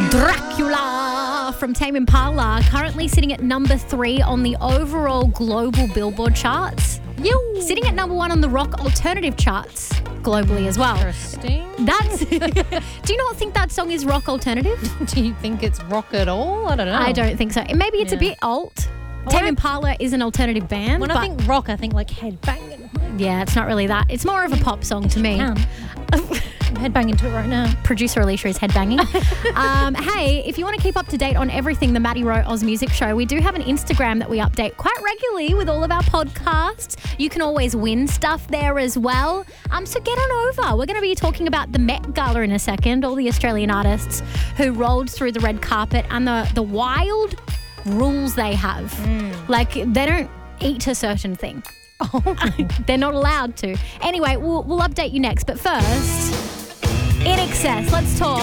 Dracula from Tame Impala, currently sitting at number 3 on the overall global Billboard charts. Sitting at number 1 on the rock alternative charts globally as well. Interesting. That's. Do you not think that song is rock alternative? Do you think it's rock at all? I don't know. I don't think so. Maybe it's a bit alt. Tame Impala is an alternative band. When I think rock, I think like headbanging. Yeah, it's not really that. It's more of a pop song to me. I'm headbanging to it right now. Producer Alicia is headbanging. Hey, if you want to keep up to date on everything the Maddie Rowe Oz Music Show, we do have an Instagram that we update quite regularly with all of our podcasts. You can always win stuff there as well. So get on over. We're going to be talking about the Met Gala in a second, all the Australian artists who rolled through the red carpet and the wild rules they have. Like, they don't eat a certain thing. They're not allowed to. Anyway, we'll update you next. But first, INXS, let's talk.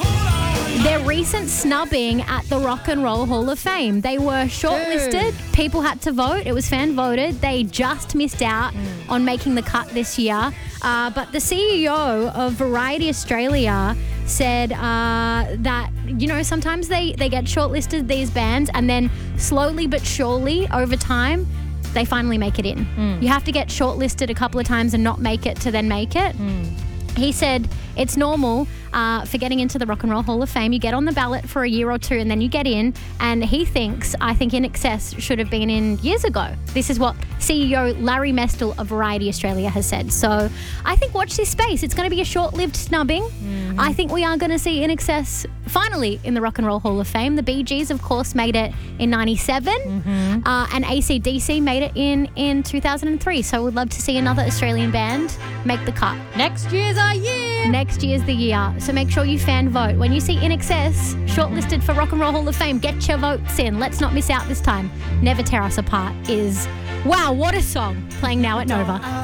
Their recent snubbing at the Rock and Roll Hall of Fame. They were shortlisted. People had to vote. It was fan voted. They just missed out on making the cut this year. But the CEO of Variety Australia said that, sometimes they get shortlisted, these bands, and then slowly but surely over time, they finally make it in. You have to get shortlisted a couple of times and not make it to then make it. He said it's normal for getting into the Rock and Roll Hall of Fame. You get on the ballot for a year or two and then you get in. And I think INXS should have been in years ago. This is what CEO Larry Mestel of Variety Australia has said. So I think watch this space. It's going to be a short-lived snubbing. I think we are going to see INXS finally in the Rock and Roll Hall of Fame. The Bee Gees, of course, made it in 97. And AC/DC made it in 2003. So we'd love to see another Australian band make the cut. Next year's our year. Next year's the year. So make sure you fan vote. When you see INXS shortlisted for Rock and Roll Hall of Fame, get your votes in. Let's not miss out this time. Never Tear Us Apart is, wow, what a song. Playing now at Nova.